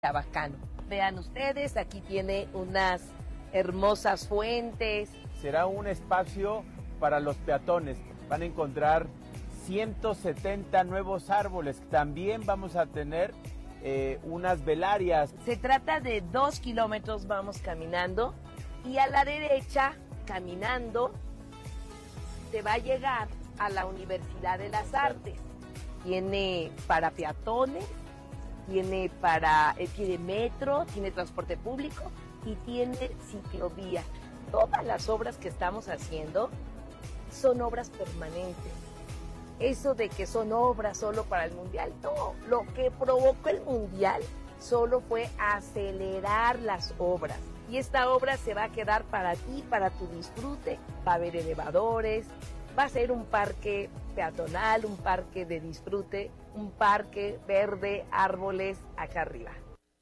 Chabacano. Vean ustedes, aquí tiene unas hermosas fuentes. Será un espacio para los peatones. Van a encontrar 170 nuevos árboles. También vamos a tener unas velarias. Se trata de 2 kilómetros, vamos caminando, y a la derecha, caminando, se va a llegar a la Universidad de las Artes. Tiene para peatones, tiene metro, tiene transporte público y tiene ciclovía. Todas las obras que estamos haciendo son obras permanentes. Eso de que son obras solo para el Mundial, no. Lo que provocó el Mundial solo fue acelerar las obras. Y esta obra se va a quedar para ti, para tu disfrute. Va a haber elevadores, va a ser un parque peatonal, un parque de disfrute, un parque verde, árboles acá arriba.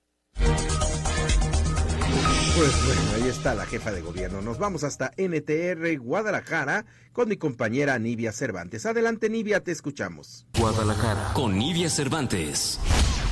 Pues bueno, ahí está la jefa de gobierno. Nos vamos hasta NTR Guadalajara con mi compañera Nivia Cervantes. Adelante, Nivia, te escuchamos. Guadalajara con Nivia Cervantes.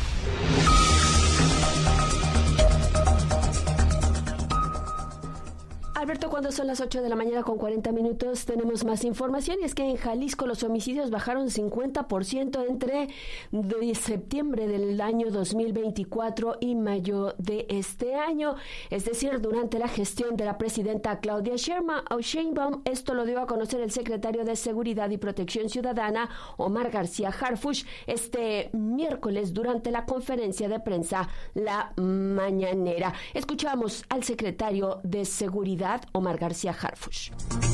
Alberto, cuando son las 8 de la mañana con 40 minutos, tenemos más información, y es que en Jalisco los homicidios bajaron 50% entre septiembre del año 2024 y mayo de este año, es decir, durante la gestión de la presidenta Claudia Sheinbaum. Esto lo dio a conocer el secretario de Seguridad y Protección Ciudadana, Omar García Harfuch, este miércoles durante la conferencia de prensa La Mañanera. Escuchamos al secretario de Seguridad, Omar García Harfuch.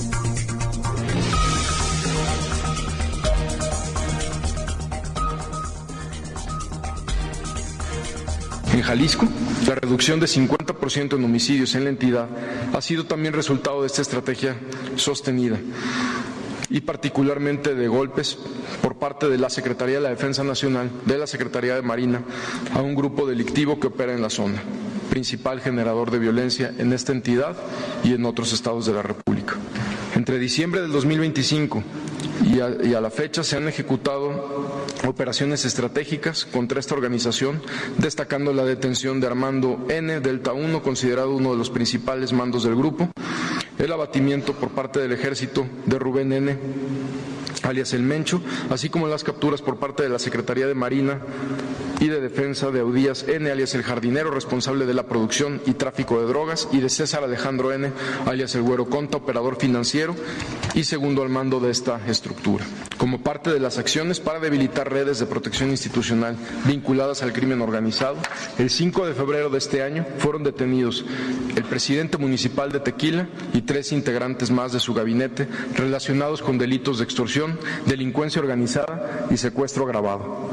En Jalisco, la reducción de 50% en homicidios en la entidad ha sido también resultado de esta estrategia sostenida y particularmente de golpes por parte de la Secretaría de la Defensa Nacional, de la Secretaría de Marina, a un grupo delictivo que opera en la zona, principal generador de violencia en esta entidad y en otros estados de la República. Entre diciembre del 2025 y a la fecha se han ejecutado operaciones estratégicas contra esta organización, destacando la detención de Armando N. Delta 1, considerado uno de los principales mandos del grupo, el abatimiento por parte del ejército de Rubén N., alias El Mencho, así como las capturas por parte de la Secretaría de Marina y de Defensa de Eudías N., alias El Jardinero, responsable de la producción y tráfico de drogas, y de César Alejandro N., alias El Güero Conta, operador financiero y segundo al mando de esta estructura. Como parte de las acciones para debilitar redes de protección institucional vinculadas al crimen organizado, el 5 de febrero de este año fueron detenidos el presidente municipal de Tequila y 3 integrantes más de su gabinete relacionados con delitos de extorsión, delincuencia organizada y secuestro agravado.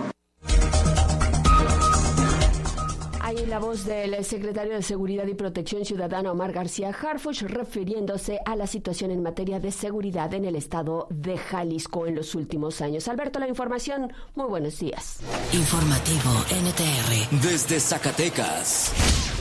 Ahí la voz del secretario de Seguridad y Protección Ciudadana, Omar García Harfuch, refiriéndose a la situación en materia de seguridad en el estado de Jalisco en los últimos años. Alberto, la información, muy buenos días. Informativo NTR desde Zacatecas.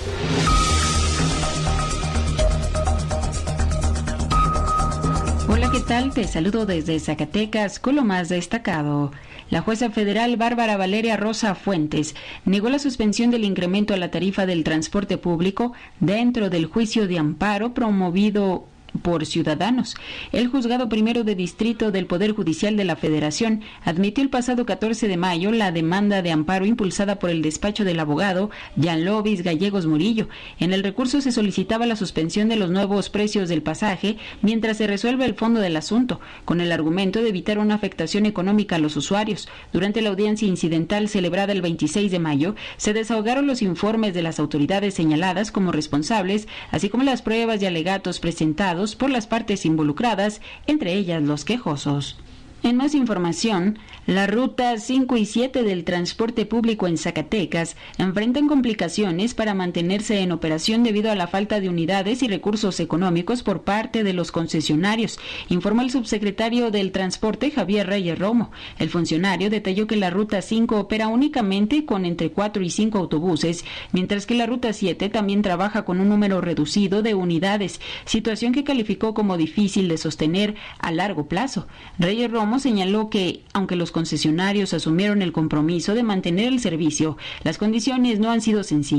Hola, ¿qué tal? Te saludo desde Zacatecas con lo más destacado. La jueza federal Bárbara Valeria Rosa Fuentes negó la suspensión del incremento a la tarifa del transporte público dentro del juicio de amparo promovido por Ciudadanos. El juzgado primero de distrito del Poder Judicial de la Federación admitió el pasado 14 de mayo la demanda de amparo impulsada por el despacho del abogado Jean Lovis Gallegos Murillo. En el recurso se solicitaba la suspensión de los nuevos precios del pasaje mientras se resuelve el fondo del asunto, con el argumento de evitar una afectación económica a los usuarios. Durante la audiencia incidental celebrada el 26 de mayo, se desahogaron los informes de las autoridades señaladas como responsables, así como las pruebas y alegatos presentados por las partes involucradas, entre ellas los quejosos. En más información, la ruta 5 y 7 del transporte público en Zacatecas enfrentan complicaciones para mantenerse en operación debido a la falta de unidades y recursos económicos por parte de los concesionarios, informó el subsecretario del Transporte, Javier Reyes Romo. El funcionario detalló que la ruta 5 opera únicamente con entre 4 y 5 autobuses, mientras que la ruta 7 también trabaja con un número reducido de unidades, situación que calificó como difícil de sostener a largo plazo. Reyes Romo Ramos señaló que, aunque los concesionarios asumieron el compromiso de mantener el servicio, las condiciones no han sido sencillas.